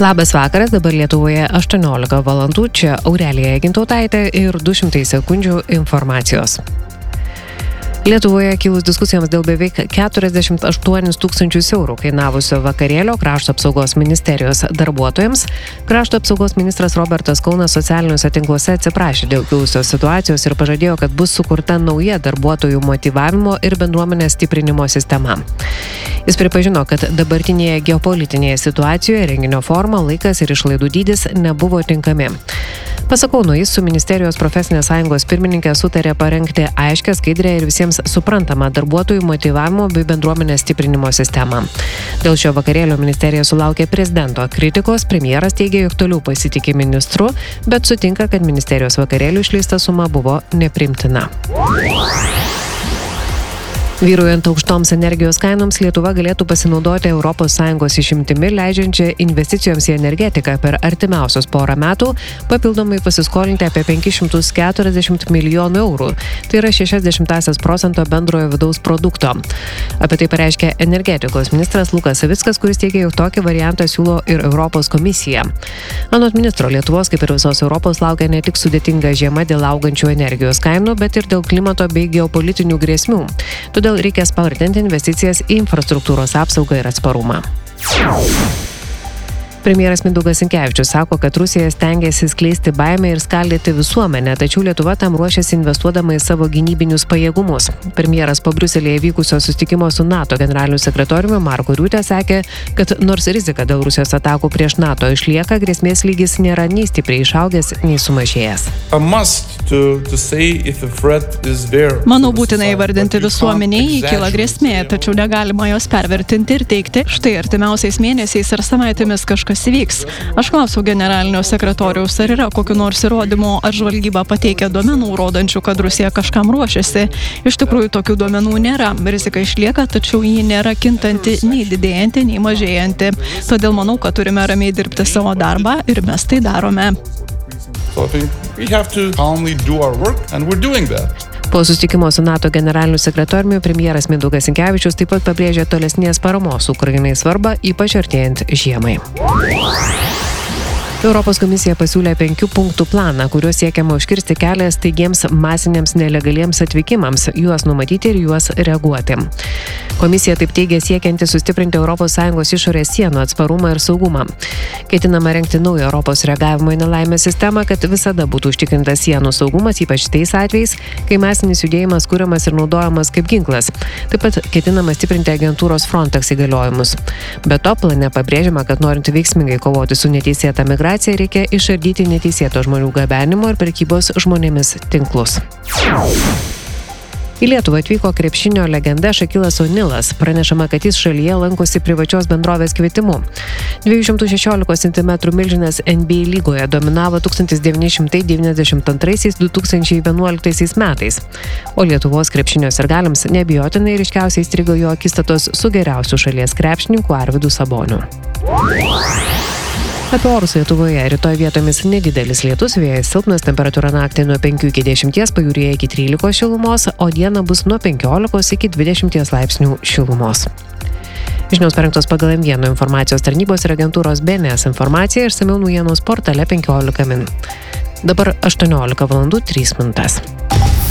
Labas vakaras, dabar Lietuvoje 18 valandų, čia Aurelija Gintautaitė ir 200 sekundžių informacijos. Lietuvoje kilus diskusijoms dėl beveik 48 tūkstančius eurų kainavusio vakarėlio Krašto apsaugos ministerijos darbuotojams, Krašto apsaugos ministras Robertas Kaunas socialiniuose tinkluose atsiprašė dėl kilusios situacijos ir pažadėjo, kad bus sukurta nauja darbuotojų motyvavimo ir bendruomenės stiprinimo sistema. Jis pripažino, kad dabartinėje geopolitinėje situacijoje renginio forma, laikas ir išlaidų dydis nebuvo tinkami. Pasak Kauno, jis su ministerijos profesinės sąjungos pirmininkė sutarė parengti aiškę, skaidrę ir visiems suprantamą darbuotojų motyvavimo bei bendruomenės stiprinimo sistemą. Dėl šio vakarėlio ministerija sulaukė prezidento kritikos, premjeras teigė, jog toliau pasitikė ministru, bet sutinka, kad ministerijos vakarėlių išleista suma buvo nepriimtina. Vyruojant aukštoms energijos kainoms, Lietuva galėtų pasinaudoti ES išimtimi, leidžiančią investicijoms į energetiką per artimiausius porą metų papildomai pasiskolinti apie 540 milijonų eurų. Tai yra 0,6% bendrojo vidaus produkto. Apie tai pareiškė energetikos ministras Lukas Savickas, kuris teigia, jog tokį variantą siūlo ir Europos komisija. Anot ministro, Lietuvos, kaip ir visos Europos, laukia ne tik sudėtinga žiema dėl augančių energijos kainų, bet ir dėl klimato bei geopolitinių grėsmių. Todėl reikia spartinti investicijas į infrastruktūros apsaugą ir atsparumą. Premjeras Mindaugas Sinkevičius sako, kad Rusija stengiasi skleisti baimę ir skaldyti visuomenę, tačiau Lietuva tam ruošiasi investuodama į savo gynybinius pajėgumus. Premjeras po Briuselyje vykusio susitikimo su NATO generaliniu sekretoriumi Marku Riute sakė, kad nors rizika dėl Rusijos atakų prieš NATO išlieka, grėsmės lygis nėra nei stipriai išaugęs, nei sumažėjęs. Manau, būtina įvardinti visuomeniai, kyla grėsmė, tačiau negalima jos pervertinti ir teigti, štai artimiausiais mėnesiais ar savaitėmis kažkas įvyks. Aš klausiau generalinio sekretoriaus, ar yra kokiu nors įrodymu, ar žvalgyba pateikia duomenų, rodančių, kad Rusija kažkam ruošiasi. Iš tikrųjų, tokių duomenų nėra. Rizika išlieka, tačiau ji nėra kintanti, nei didėjanti, nei mažėjanti. Todėl manau, kad turime ramiai dirbti savo darbą ir mes tai darome. Po susitikimo su NATO generaliniu sekretoriumi premjeras Mindaugas Sinkevičius taip pat pabrėžė tolesnės paramos Ukrainai svarbą, ypač artėjant žiemai. Europos komisija pasiūlė 5 punktų planą, kuriuo siekiama užkirsti kelią staigiems masiniams nelegaliems atvykimams, juos numatyti ir juos reaguoti. Komisija taip teigia siekianti sustiprinti ES išorės sienų atsparumą ir saugumą. Ketinama rengti naują Europos reagavimo į nelaimę sistemą, kad visada būtų užtikrintas sienų saugumas, ypač tais atvejais, kai masinis judėjimas kuriamas ir naudojamas kaip ginklas. Taip pat ketinama stiprinti agentūros Frontex įgaliojimus. Be to, plane pabrėžiama, kad norint veiksmingai kovoti su neteisėta migracija, reikia išardyti neteisėto žmonių gabenimo ir prekybos žmonėmis tinklus. Į Lietuvą atvyko krepšinio legenda Šakilas O'Nealas. Pranešama, kad jis šalyje lankosi privačios bendrovės kvietimu. 216 cm milžinas NBA lygoje dominavo 1992-2011 metais. O Lietuvos krepšinio sirgaliams neabejotinai ryškiausiai įstrigo jo akistatos su geriausiu šalies krepšininku Arvydu Saboniu. Apie orus Lietuvoje rytoj vietomis nedidelis lietus, vėjas silpnas, temperatūra naktį nuo 5 iki 10, pajūryje iki 13 šilumos, o dieną bus nuo 15 iki 20 laipsnių šilumos. Žinios parengtos pagal M1 informacijos tarnybos ir agentūros BNS informaciją, išsamiau naujienos portale 15 min. Dabar 18 valandų 3 minutės.